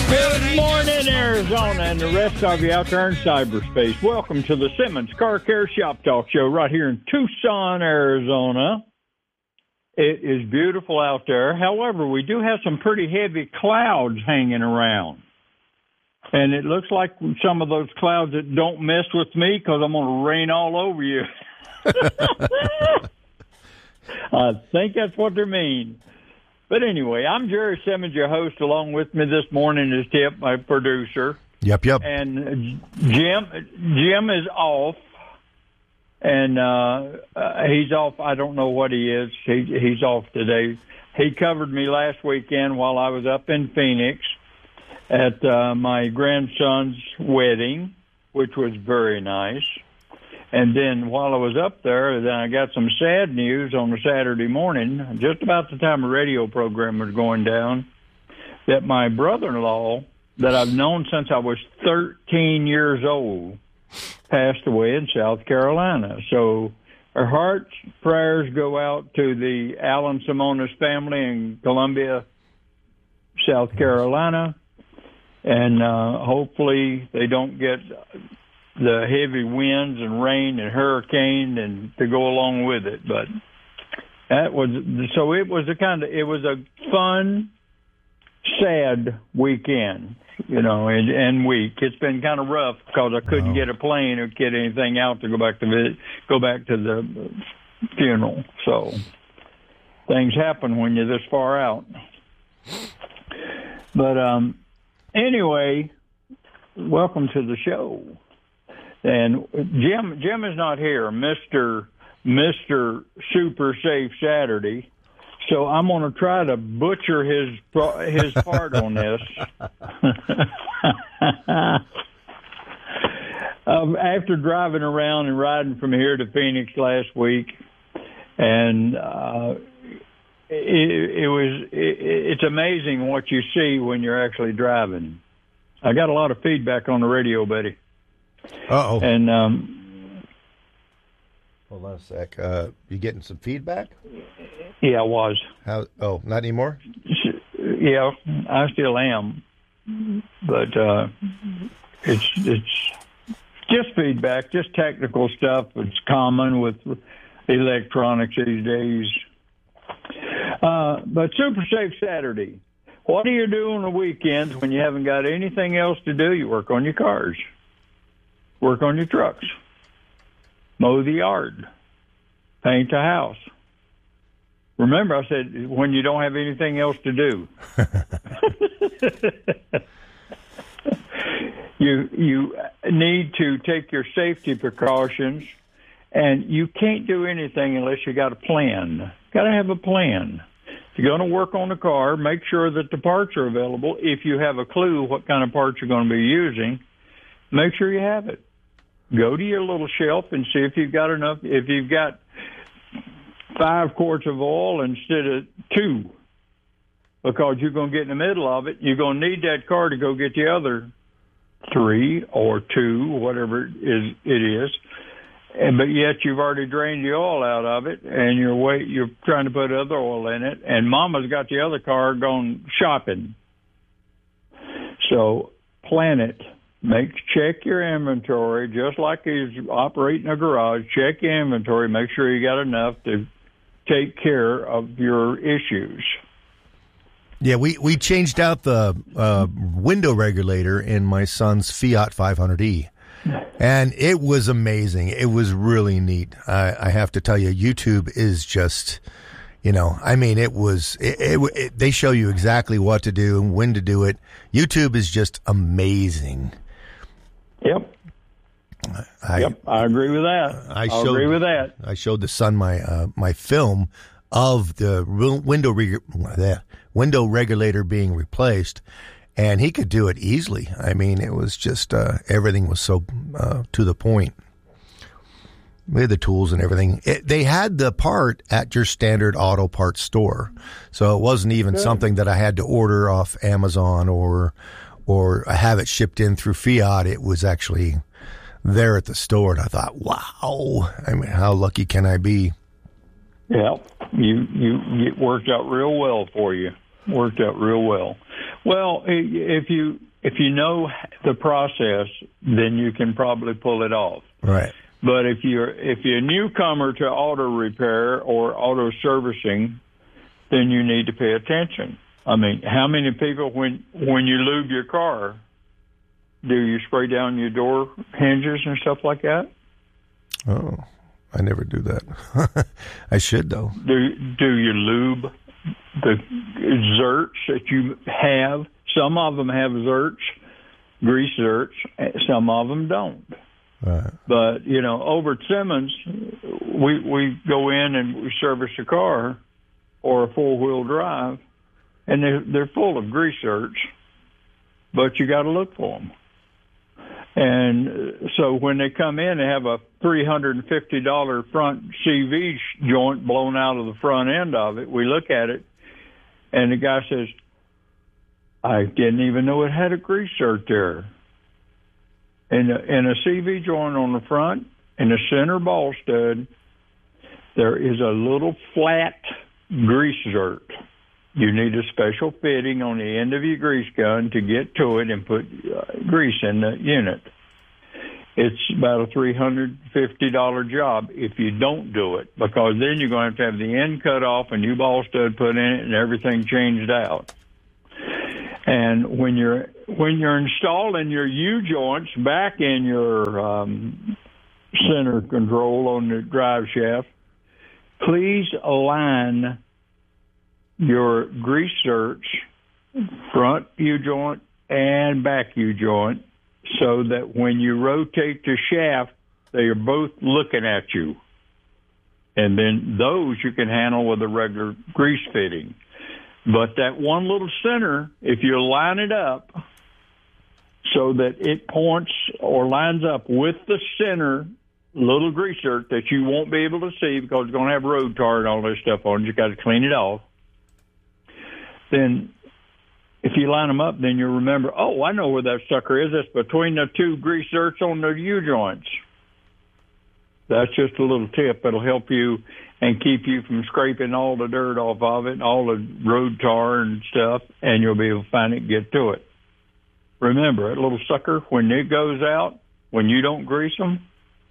Good morning, Arizona, and the rest of you out there in cyberspace. Welcome to the Simmons Car Care Shop Talk Show right here in Tucson, Arizona. It is beautiful out there. However, we do have some pretty heavy clouds hanging around. And it looks like some of those clouds that don't mess with me because I'm going to rain all over you. I think that's what they mean. But anyway, I'm Jerry Simmons, your host. Along with me this morning is Tip, my producer. Yep. And Jim is off. And he's off. I don't know what he is. He's off today. He covered me last weekend while I was up in Phoenix at my grandson's wedding, which was very nice. And then while I was up there, then I got some sad news on a Saturday morning, just about the time a radio program was going down, that my brother-in-law, that I've known since I was 13 years old, passed away in South Carolina. So our hearts, prayers go out to the Alan Simonis family in Columbia, South Carolina. And hopefully they don't get the heavy winds and rain and hurricane and to go along with it. But that was, so it was a fun, sad weekend, and week. It's been kind of rough because I couldn't get a plane or get anything out to go back to the funeral. So things happen when you're this far out. But anyway, welcome to the show. And Jim is not here, Mr. Super Safe Saturday. So I'm going to try to butcher his part on this. After driving around and riding from here to Phoenix last week, and it's amazing what you see when you're actually driving. I got a lot of feedback on the radio, Betty. Uh-oh. And hold on a sec. You getting some feedback? Yeah, I was. How? Oh, not anymore? Yeah, I still am. But it's just feedback, just technical stuff. It's common with electronics these days. But Super Safe Saturday. What do you do on the weekends when you haven't got anything else to do? You work on your cars. Work on your trucks, mow the yard, paint the house. Remember, I said when you don't have anything else to do. You need to take your safety precautions, and you can't do anything unless you got a plan. Got to have a plan. If you're going to work on the car, make sure that the parts are available. If you have a clue what kind of parts you're going to be using, make sure you have it. Go to your little shelf and see if you've got enough. If you've got 5 quarts of oil instead of 2, because you're going to get in the middle of it, you're going to need that car to go get the other 3 or 2, whatever it is. But yet you've already drained the oil out of it, and you're trying to put other oil in it, and Mama's got the other car going shopping. So plan it. Check your inventory, just like he's operating a garage. Check your inventory. Make sure you got enough to take care of your issues. Yeah, we changed out the window regulator in my son's Fiat 500e, and it was amazing. It was really neat. I have to tell you, YouTube is just, they show you exactly what to do and when to do it. YouTube is just amazing. Yep. I agree with that. I agree with that. I showed the son my film of the window regulator being replaced, and he could do it easily. I mean, it was just everything was so to the point. We had the tools and everything. They had the part at your standard auto parts store, so it wasn't even something that I had to order off Amazon or have it shipped in through Fiat. It was actually there at the store, and I thought, wow, I mean, how lucky can I be? Yeah, it worked out real well for you. Worked out real well. Well, if you know the process, then you can probably pull it off. Right. But if you're a newcomer to auto repair or auto servicing, then you need to pay attention. I mean, how many people, when you lube your car, do you spray down your door hinges and stuff like that? Oh, I never do that. I should, though. Do you lube the zerts that you have? Some of them have zerts, grease zerts. Some of them don't. Right. But, over at Simmons, we go in and we service a car or a four-wheel drive, and they're full of grease zerts, but you got to look for them. And so when they come in, they have a $350 front CV joint blown out of the front end of it. We look at it, and the guy says, I didn't even know it had a grease zert there. And a CV joint on the front, in the center ball stud, there is a little flat grease zert. You need a special fitting on the end of your grease gun to get to it and put grease in the unit. It's about a $350 job if you don't do it, because then you're going to have the end cut off, a new ball stud put in it, and everything changed out. And when you're installing your U-joints back in your center control on the drive shaft, please align your grease zerts, front U-joint and back U-joint, so that when you rotate the shaft, they are both looking at you. And then those you can handle with a regular grease fitting. But that one little center, if you line it up so that it points or lines up with the center little grease zert that you won't be able to see because it's going to have road tar and all this stuff on it, you got to clean it off. Then if you line them up, then you'll remember, oh, I know where that sucker is. It's between the two grease zerts on the U-joints. That's just a little tip. It'll help you and keep you from scraping all the dirt off of it, all the road tar and stuff, and you'll be able to find it and get to it. Remember, that little sucker, when it goes out, when you don't grease them,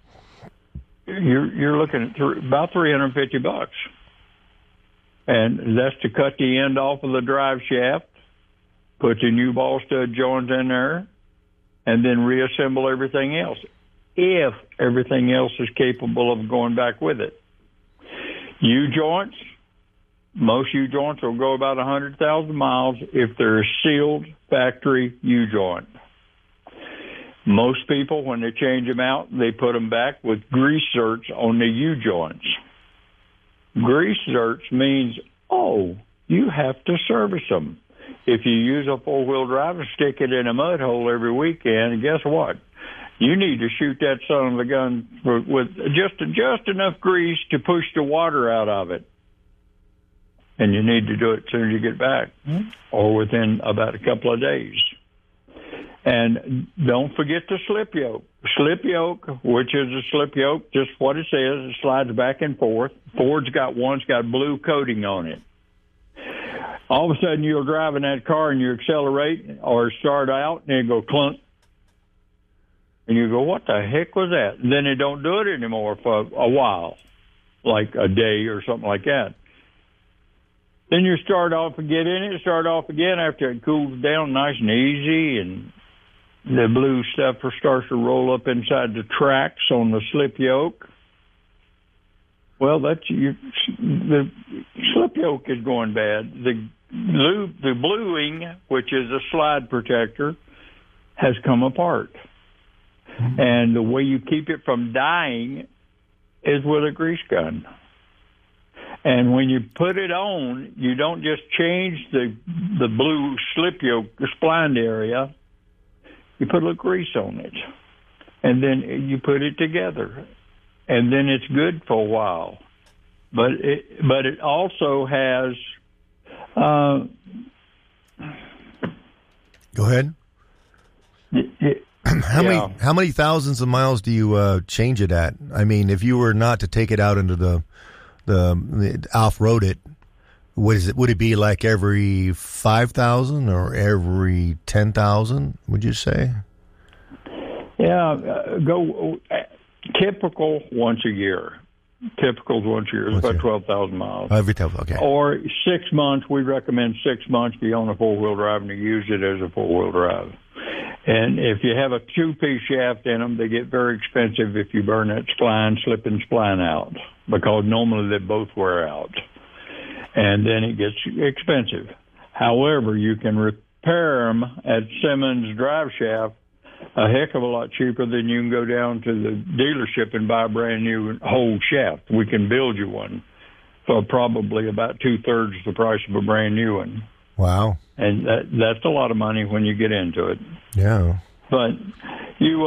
you're looking at about $350. And that's to cut the end off of the drive shaft, put the new ball stud joints in there, and then reassemble everything else, if everything else is capable of going back with it. U-joints, most U-joints will go about 100,000 miles if they're a sealed factory U-joint. Most people, when they change them out, they put them back with grease zerts on the U-joints. Grease zerts means, you have to service them. If you use a four-wheel drive and stick it in a mud hole every weekend, guess what? You need to shoot that son of a gun with just enough grease to push the water out of it. And you need to do it as soon as you get back, or within about a couple of days. And don't forget the slip yoke. Slip yoke, which is a slip yoke, just what it says, it slides back and forth. Ford's got one, it's got blue coating on it. All of a sudden, you're driving that car and you accelerate or start out and it go clunk. And you go, what the heck was that? And then they don't do it anymore for a while, like a day or something like that. Then you start off and get in it, start off again after it cools down nice and easy, and the blue stuff starts to roll up inside the tracks on the slip yoke. Well, the slip yoke is going bad. The bluing, which is a slide protector, has come apart. And the way you keep it from dying is with a grease gun. And when you put it on, you don't just change the blue slip yoke, the splined area. You put a little grease on it. And then you put it together. And then it's good for a while. But it also has... Go ahead. How many thousands of miles do you change it at? I mean, if you were not to take it out into the off-road it, What is it? Would it be like every 5,000 or every 10,000? Would you say? Yeah, go typical once a year. Typical once a year is about 12,000 miles. Every 12, okay. Or 6 months. We recommend 6 months. Be on a four-wheel drive and to use it as a four-wheel drive. And if you have a two-piece shaft in them, they get very expensive if you burn that spline, slipping spline out, because normally they both wear out. And then it gets expensive. However, you can repair them at Simmons Drive Shaft a heck of a lot cheaper than you can go down to the dealership and buy a brand new whole shaft. We can build you one for probably about 2/3 the price of a brand new one. Wow. And that's a lot of money when you get into it. Yeah. But you,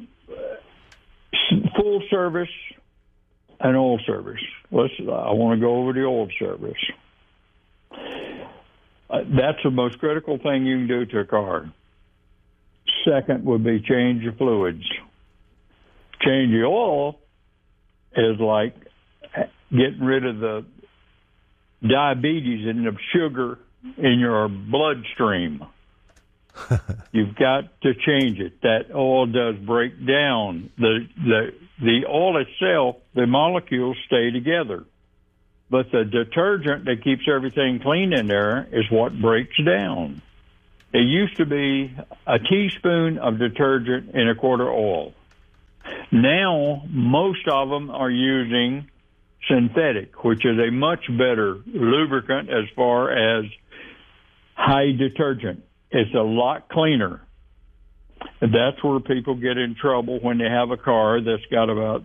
full service and oil service. I want to go over the oil service. That's the most critical thing you can do to a car. Second would be change your fluids. Change the oil is like getting rid of the diabetes and the sugar in your bloodstream. You've got to change it. That oil does break down. The oil itself, the molecules stay together. But the detergent that keeps everything clean in there is what breaks down. It used to be a teaspoon of detergent in a quart of oil. Now, most of them are using synthetic, which is a much better lubricant as far as high detergent. It's a lot cleaner. And that's where people get in trouble when they have a car that's got about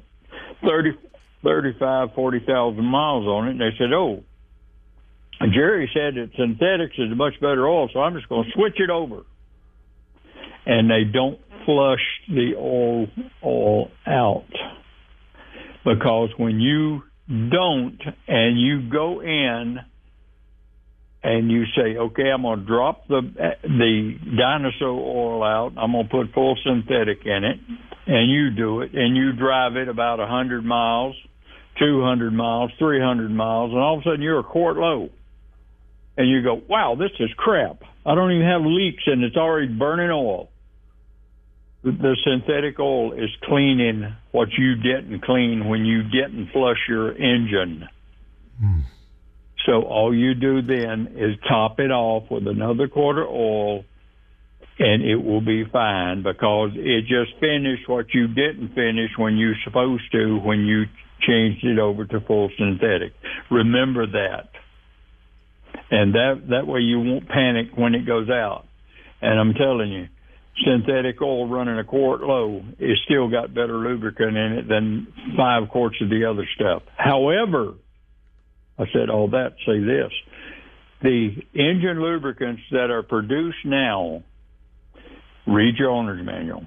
40,000 miles on it. And they said, oh, Jerry said that synthetics is a much better oil, so I'm just going to switch it over. And they don't flush the oil out. Because when you don't and you go in and you say, okay, I'm going to drop the dinosaur oil out, I'm going to put full synthetic in it, and you do it, and you drive it about 100 miles, 200 miles, 300 miles, and all of a sudden you're a quart low. And you go, wow, this is crap. I don't even have leaks, and it's already burning oil. The synthetic oil is cleaning what you didn't clean when you didn't flush your engine. So all you do then is top it off with another quart of oil, and it will be fine, because it just finished what you didn't finish when you were supposed to when you changed it over to full synthetic. Remember that. And that way you won't panic when it goes out. And I'm telling you, synthetic oil running a quart low is still got better lubricant in it than 5 quarts of the other stuff. However, I said all that to say this. The engine lubricants that are produced now, read your owner's manual.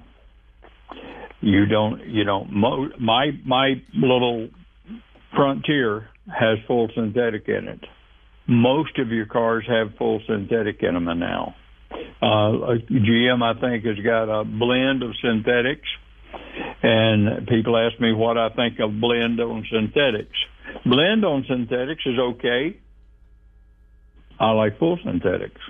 My little Frontier has full synthetic in it. Most of your cars have full synthetic in them now. GM, I think, has got a blend of synthetics, and people ask me what I think of blend on synthetics. Blend on synthetics is okay. I like full synthetics.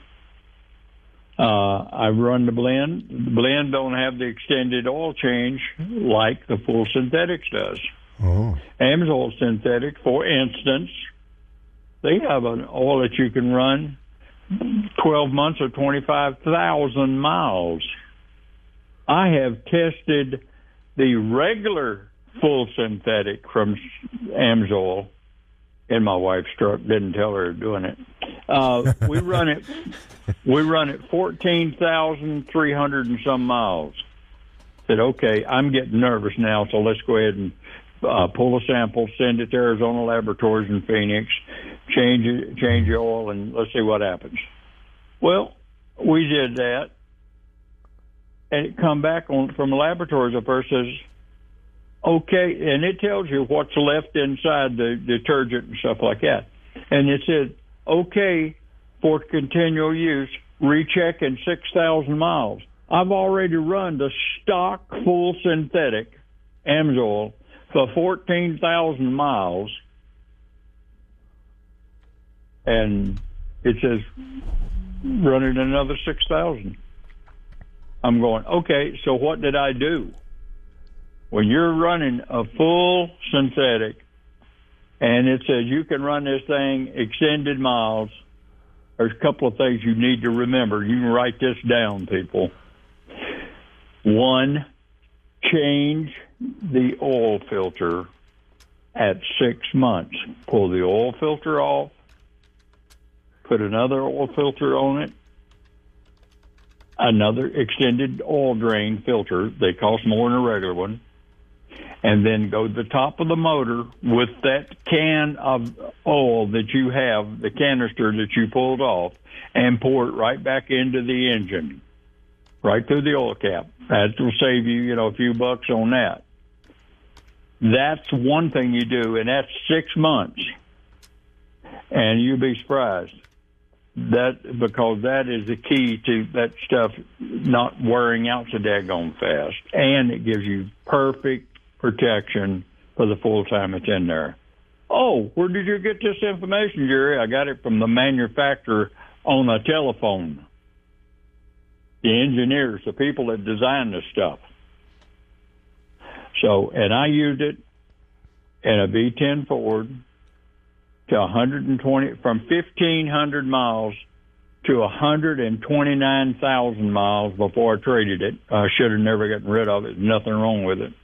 I run the blend. The blend don't have the extended oil change like the full synthetics does. Oh. Amsoil synthetic, for instance, they have an oil that you can run 12 months or 25,000 miles. I have tested the regular full synthetic from Amsoil in my wife's truck. Didn't tell her doing it. We run it 14,300 and some miles. Said, okay, I'm getting nervous now, so let's go ahead and pull a sample, send it to Arizona Laboratories in Phoenix, change the oil, and let's see what happens. Well, we did that, and it come back from the laboratories up there, says, okay, and it tells you what's left inside the detergent and stuff like that. And it said, okay, for continual use, recheck in 6,000 miles. I've already run the stock full synthetic Amsoil for 14,000 miles, and it says running another 6,000. I'm going, okay, so what did I do? When you're running a full synthetic and it says you can run this thing extended miles, there's a couple of things you need to remember. You can write this down, people. One, change the oil filter at 6 months. Pull the oil filter off, put another oil filter on it, another extended oil drain filter. They cost more than a regular one. And then go to the top of the motor with that can of oil that you have, the canister that you pulled off, and pour it right back into the engine, right through the oil cap. That will save you, a few bucks on that. That's one thing you do, and that's 6 months. And you'll be surprised. Because that is the key to that stuff not wearing out so daggone fast. And it gives you perfect protection for the full time it's in there. Oh, where did you get this information, Jerry? I got it from the manufacturer on a telephone. The engineers, the people that design this stuff. So, and I used it in a V10 Ford to 120, from 1,500 miles to 129,000 miles before I traded it. I should have never gotten rid of it. Nothing wrong with it.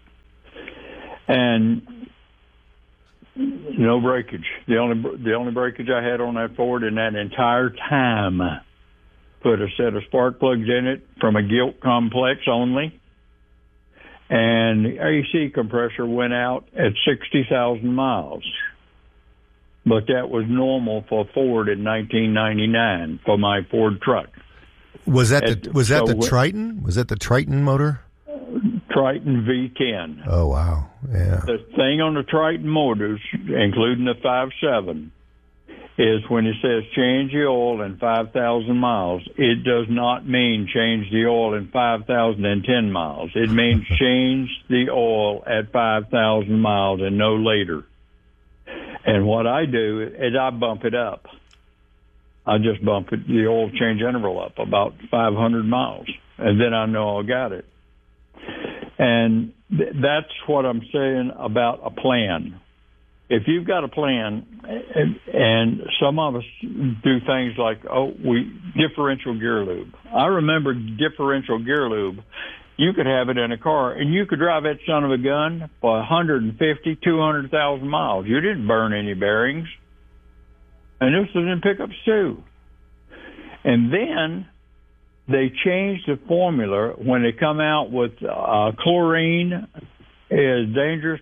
And no breakage. The only breakage I had on that Ford in that entire time, put a set of spark plugs in it from a Gilt complex only, and the AC compressor went out at 60,000 miles. But that was normal for Ford in 1999 for my Ford truck. Was that the Triton? Was that the Triton motor? Triton V10. Oh, wow. Yeah. The thing on the Triton motors, including the 5.7, is when it says change the oil in 5,000 miles, it does not mean change the oil in 5,010 miles. It means change the oil at 5,000 miles and no later. And what I do is I bump it up. I just bump the oil change interval up about 500 miles, and then I know I got it. And that's what I'm saying about a plan. If you've got a plan, and some of us do things like, differential gear lube. I remember differential gear lube. You could have it in a car, and you could drive that son of a gun for 150, 200,000 miles. You didn't burn any bearings. And this was in pickups, too. And then they changed the formula when they come out with chlorine is dangerous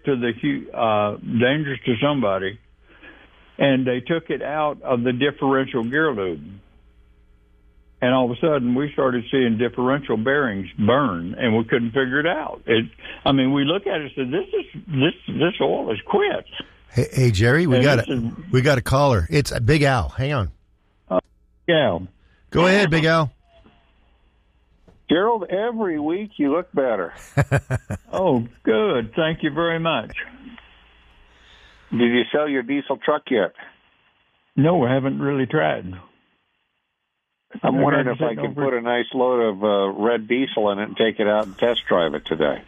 to somebody, and they took it out of the differential gear lube. And all of a sudden, we started seeing differential bearings burn, and we couldn't figure it out. We look at it and said, "This oil is quit." Hey Jerry, we got a caller. It's Big Al. Hang on. Yeah. Go ahead, Big Al. Gerald, every week you look better. Oh, good. Thank you very much. Did you sell your diesel truck yet? No, I haven't really tried. I'm wondering if I can put a nice load of red diesel in it and take it out and test drive it today.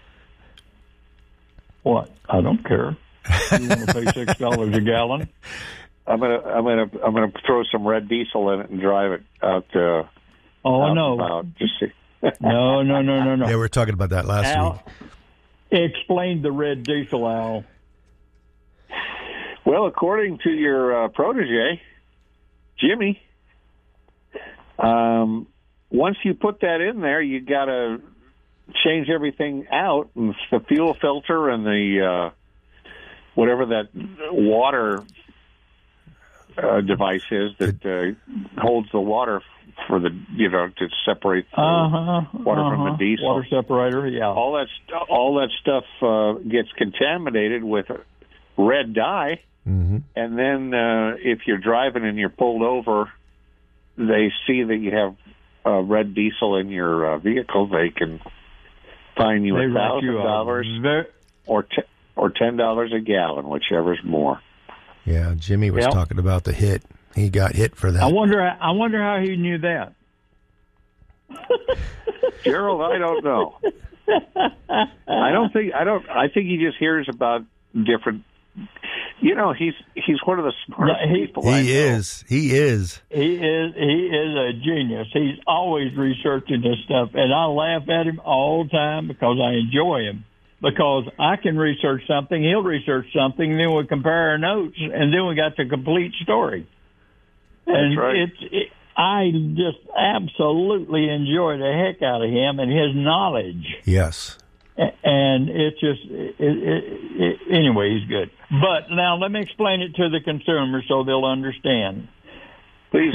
What? I don't care. You want to pay $6 a gallon? I'm gonna throw some red diesel in it and drive it out. No. Just see. No. Yeah, we were talking about that last week. Explain the red diesel, Al. Well, according to your protege, Jimmy, once you put that in there, you got to change everything out, and the fuel filter and the whatever that water device is that holds the water for the to separate the water from the diesel. Water separator, yeah. All that stuff gets contaminated with red dye, and then if you're driving and you're pulled over, they see that you have red diesel in your vehicle. They can fine you $1,000 or $10 a gallon, whichever's more. Yeah, Jimmy was talking about the hit. He got hit for that. I wonder how he knew that. Gerald, I don't know. I think he just hears about different. He's one of the smartest people. He is. He is a genius. He's always researching this stuff, and I laugh at him all the time because I enjoy him. Because I can research something, he'll research something, and then we compare our notes, and then we got the complete story. That's right. I just absolutely enjoy the heck out of him and his knowledge. Yes. And it's just, anyway, he's good. But now let me explain it to the consumer so they'll understand. Please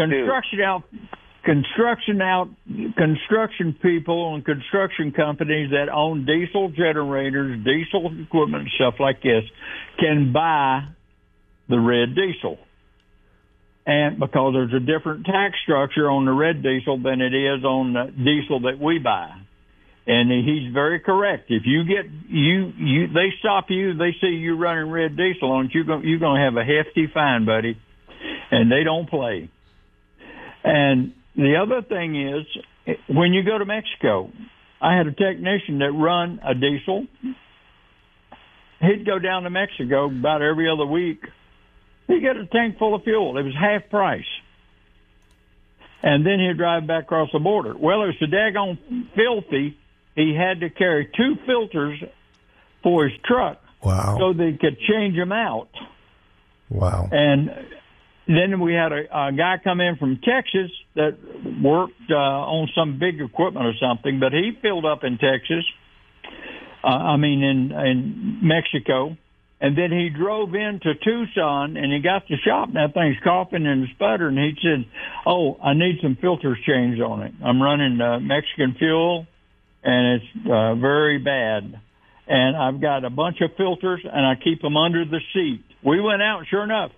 Construction people and construction companies that own diesel generators, diesel equipment, stuff like this, can buy the red diesel. And because there's a different tax structure on the red diesel than it is on the diesel that we buy. And he's very correct. If you get they stop you, they see you running red diesel on it, you're going to have a hefty fine, buddy. And they don't play. And the other thing is, when you go to Mexico, I had a technician that run a diesel. He'd go down to Mexico about every other week. He'd get a tank full of fuel. It was half price. And then he'd drive back across the border. Well, it was so daggone filthy, he had to carry 2 filters for his truck. Wow. So they could change them out. Wow. And then we had a guy come in from Texas that worked on some big equipment or something, but he filled up in Texas, in Mexico, and then he drove into Tucson, and he got to the shop, and that thing's coughing and sputtering, and he said, I need some filters changed on it. I'm running Mexican fuel, and it's very bad. And I've got a bunch of filters, and I keep them under the seat. We went out, sure enough.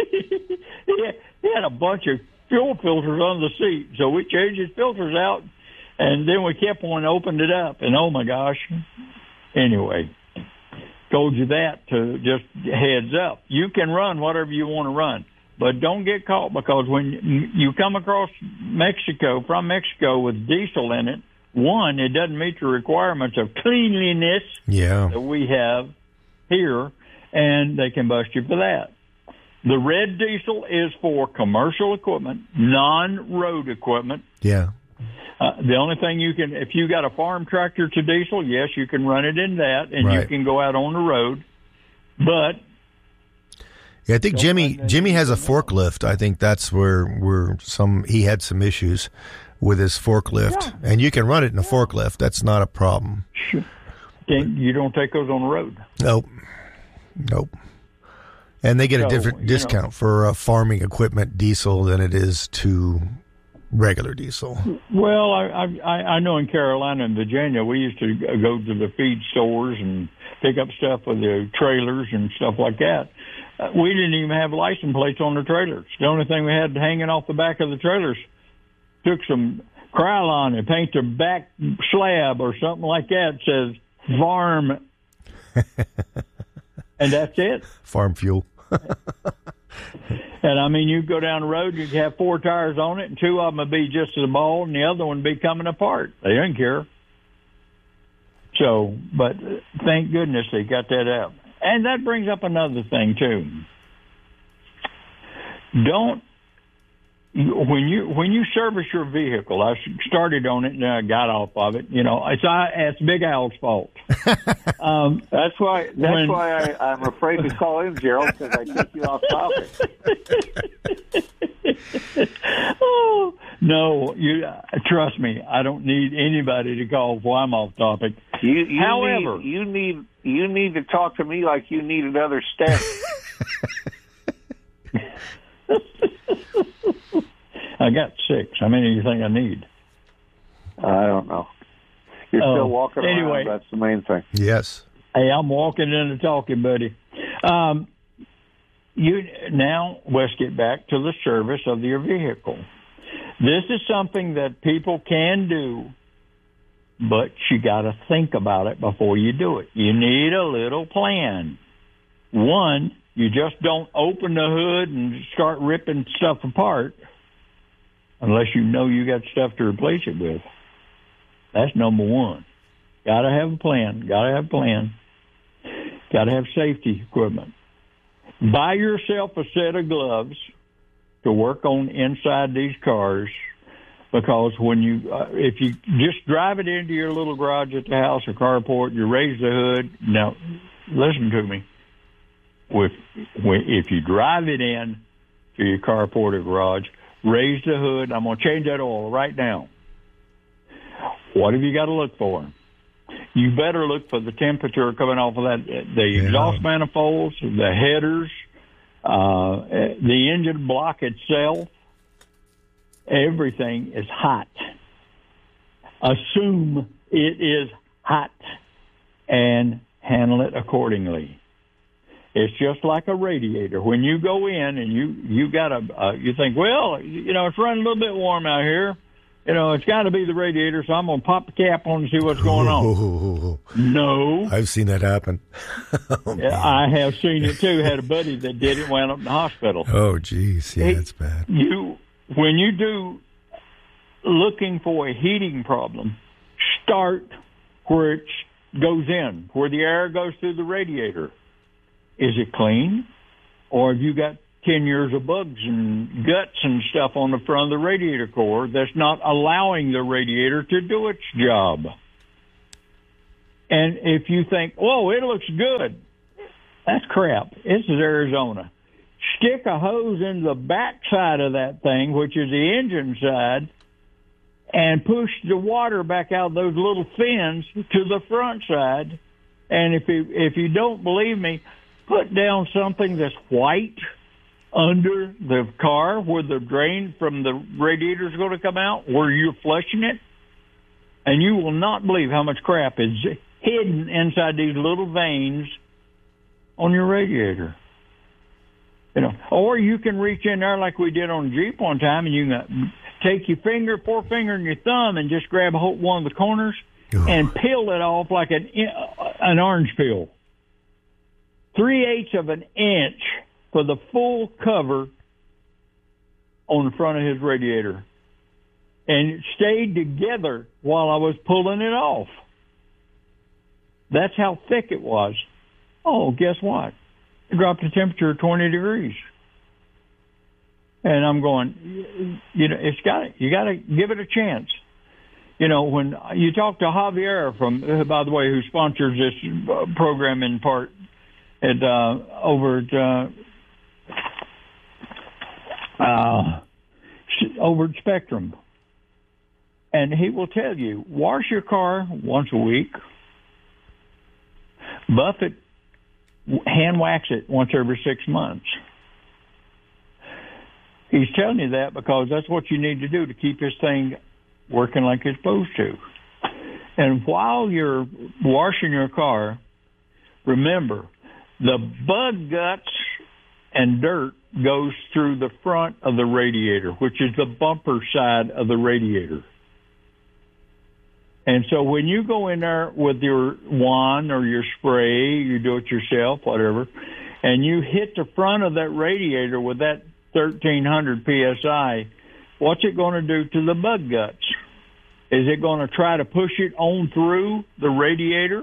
He had a bunch of fuel filters on the seat, so we changed his filters out, and then we kept one and opened it up, and oh my gosh. Anyway, told you that to just heads up. You can run whatever you want to run, but don't get caught, because when you come across from Mexico with diesel in it, one, it doesn't meet the requirements of cleanliness that we have here, and they can bust you for that. The red diesel is for commercial equipment, non-road equipment. Yeah. The only thing if you got a farm tractor to diesel, yes, you can run it in that, and you can go out on the road. But yeah, I think Jimmy has a forklift. I think that's where he had some issues with his forklift, and you can run it in a forklift. That's not a problem. Sure. You don't take those on the road. Nope. And they get a different discount for farming equipment diesel than it is to regular diesel. Well, I know in Carolina and Virginia, we used to go to the feed stores and pick up stuff with the trailers and stuff like that. We didn't even have license plates on the trailers. The only thing we had hanging off the back of the trailers, took some Krylon and paint the back slab or something like that, says farm. And that's it. Farm fuel. And you go down the road, you have 4 tires on it, and 2 of them would be just as bald, and the other one would be coming apart. They didn't care. So, but thank goodness they got that out. And that brings up another thing too. When you service your vehicle, I started on it and then I got off of it. It's Big Al's fault. That's why I'm afraid to call in, Gerald, because I took you off topic. Oh no, trust me. I don't need anybody to call while I'm off topic. However, you need to talk to me like you need another step. I got 6. How many do you think I need? I don't know. You're still walking around. That's the main thing. Yes. Hey, I'm walking into talking, buddy. Let's get back to the service of your vehicle. This is something that people can do, but you got to think about it before you do it. You need a little plan. One, You just don't open the hood and start ripping stuff apart unless you know you got stuff to replace it with. That's number one. Got to have a plan. Got to have a plan. Got to have safety equipment. Buy yourself a set of gloves to work on inside these cars, because when you, if you just drive it into your little garage at the house or carport, you raise the hood. Now, listen to me. If you drive it in to your carport or garage, raise the hood. I'm going to change that oil right now. What have you got to look for? You better look for the temperature coming off of that, the exhaust manifolds, the headers, the engine block itself. Everything is hot. Assume it is hot and handle it accordingly. It's just like a radiator. When you go in and you got you think, well, it's running a little bit warm out here. It's got to be the radiator, so I'm going to pop the cap on and see what's going on. No. I've seen that happen. I have seen it, too. Had a buddy that did it, wound up in the hospital. Oh, geez. Yeah, that's bad. When you do looking for a heating problem, start where it goes in, where the air goes through the radiator. Is it clean? Or have you got 10 years of bugs and guts and stuff on the front of the radiator core that's not allowing the radiator to do its job? And if you think, oh, it looks good, that's crap. This is Arizona. Stick a hose in the back side of that thing, which is the engine side, and push the water back out of those little fins to the front side. And if you don't believe me, put down something that's white under the car where the drain from the radiator is going to come out, where you're flushing it, and you will not believe how much crap is hidden inside these little veins on your radiator. Or you can reach in there like we did on Jeep one time, and you can take your forefinger and your thumb and just grab one of the corners and peel it off like an orange peel. 3/8 of an inch for the full cover on the front of his radiator. And it stayed together while I was pulling it off. That's how thick it was. Oh, guess what? It dropped the temperature 20 degrees. And I'm going, you got to give it a chance. When you talk to Javier by the way, who sponsors this program in part over at Spectrum, and he will tell you, wash your car once a week, buff it, hand wax it once every 6 months. He's telling you that because that's what you need to do to keep this thing working like it's supposed to. And while you're washing your car, remember, the bug guts and dirt goes through the front of the radiator, which is the bumper side of the radiator. And so when you go in there with your wand or your spray, you do it yourself, whatever, and you hit the front of that radiator with that 1,300 PSI, what's it going to do to the bug guts? Is it going to try to push it on through the radiator?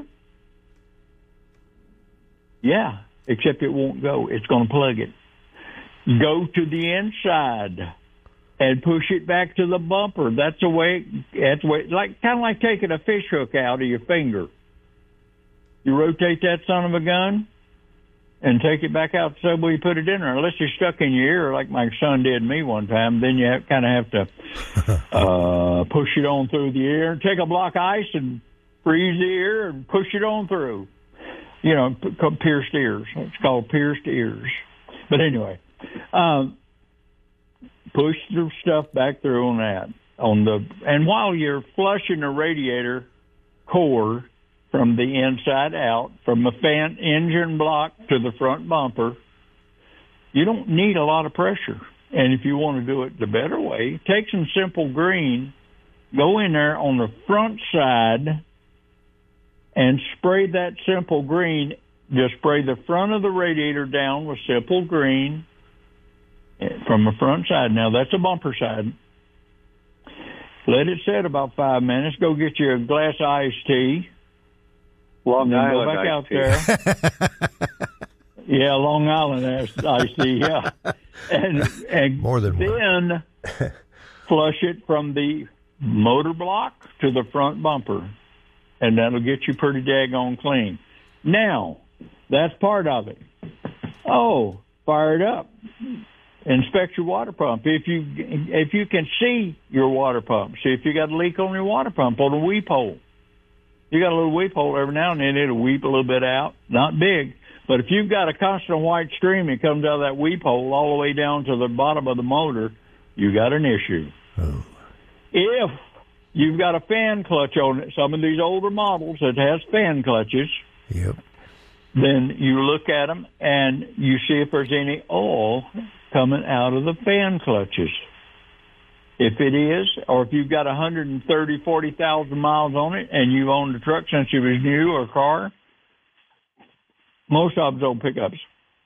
Yeah, except it won't go. It's going to plug it. Go to the inside and push it back to the bumper. That's the way, kind of like taking a fish hook out of your finger. You rotate that son of a gun and take it back out the same way you put it in there. Unless you're stuck in your ear like my son did me one time, then you kind of have to push it on through the ear. Take a block of ice and freeze the ear and push it on through. Pierced ears. It's called pierced ears. But anyway, push the stuff back through on that. And while you're flushing the radiator core from the inside out, from the fan engine block to the front bumper, you don't need a lot of pressure. And if you want to do it the better way, take some Simple Green, go in there on the front side and spray that Simple Green just spray the front of the radiator down with Simple Green from the front side. Now, that's a bumper side. Let it set about 5 minutes. Go get you a glass of iced tea. Long Island go back out there. Yeah, Long Island iced tea, yeah. And More than then flush it from the motor block to the front bumper, and that'll get you pretty daggone clean. Now, that's part of it. Oh, fire it up. Inspect your water pump. If you can see your water pump, see if you got a leak on your water pump on a weep hole. You got a little weep hole every now and then, it'll weep a little bit out. Not big. But if you've got a constant white stream that comes out of that weep hole all the way down to the bottom of the motor, you got an issue. Oh. If you've got a fan clutch on it, some of these older models that has fan clutches, Yep. then you look at them and you see if there's any oil coming out of the fan clutches. If it is, or if you've got 40,000 miles on it and you've owned the truck since it was new or car, most of them's old pickups,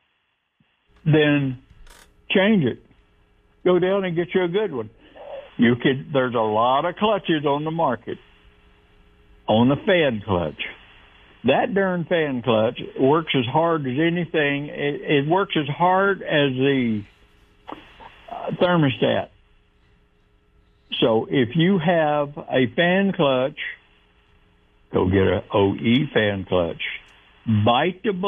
then change it. Go down and get you a good one. There's a lot of clutches on the market on the fan clutch. That darn fan clutch works as hard as anything. It works as hard as the thermostat. So if you have a fan clutch, go get an OE fan clutch. Bite the bullet.